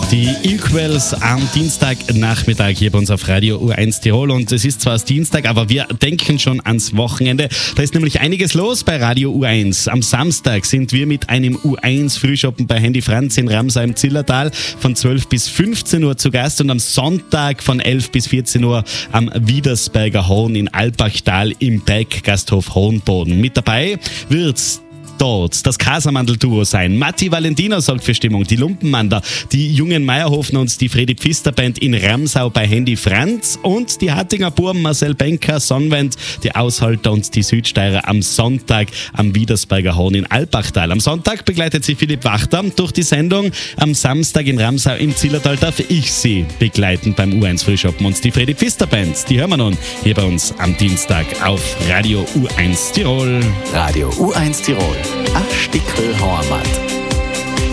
Die Equals am Dienstagnachmittag hier bei uns auf Radio U1 Tirol. Und es ist zwar erst Dienstag, aber wir denken schon ans Wochenende. Da ist nämlich einiges los bei Radio U1. Am Samstag sind wir mit einem U1-Frühschoppen bei Handy Franz in Ramsau im Zillertal von 12 bis 15 Uhr zu Gast und am Sonntag von 11 bis 14 Uhr am Widersberger Horn in Alpbachtal im Berggasthof Hohenboden. Mit dabei wird's dort das Casamandel-Duo sein. Matti Valentino sorgt für Stimmung, die Lumpenmander, die jungen Meierhofen und die Fredi Pfister Band in Ramsau bei Handy Franz und die Hattinger Buben Marcel Benker, Sonnenwend, die Aushalter und die Südsteirer am Sonntag am Widersberger Horn in Alpbachtal. Am Sonntag begleitet sie Philipp Wachter durch die Sendung. Am Samstag in Ramsau im Zillertal darf ich sie begleiten beim U1 Frühschoppen und die Fredi Pfister Band. Die hören wir nun hier bei uns am Dienstag auf Radio U1 Tirol. Radio U1 Tirol. Ein Stickel Heimat.